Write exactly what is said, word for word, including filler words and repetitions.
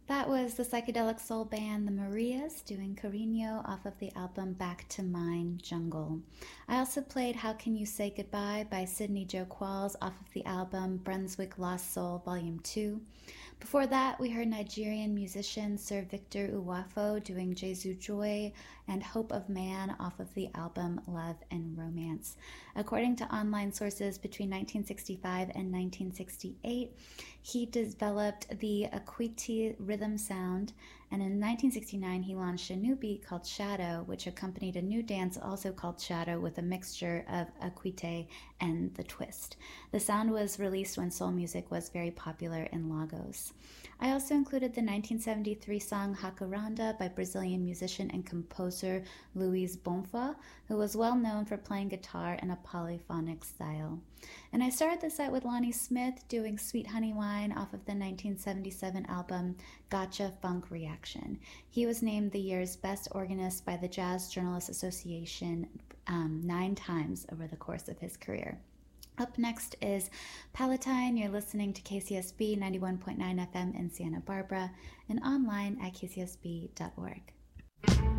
That was the psychedelic soul band The Marias doing Carino off of the album Back to Mine Jungle. I also played How Can You Say Goodbye by Sidney Joe Qualls off of the album Brunswick Lost Soul Volume two. Before that, we heard Nigerian musician Sir Victor Uwafo doing Jesu Joy and Hope of Man off of the album Love and Romance. According to online sources, between nineteen sixty-five and nineteen sixty-eight, he developed the Akwiti rhythm sound, and in nineteen sixty-nine he launched a new beat called Shadow, which accompanied a new dance also called Shadow with a mixture of Akwite and the twist. The sound was released when soul music was very popular in Lagos. I also included the nineteen seventy-three song Hakaranda by Brazilian musician and composer Luiz Bonfa, who was well known for playing guitar in a polyphonic style. And I started the set with Lonnie Smith doing Sweet Honey Wine off of the nineteen seventy-seven album Gotcha Funk Reaction. He was named the year's best organist by the Jazz Journalists Association um, nine times over the course of his career. Up next is Palatine. You're listening to K C S B ninety-one point nine F M in Santa Barbara and online at k c s b dot org.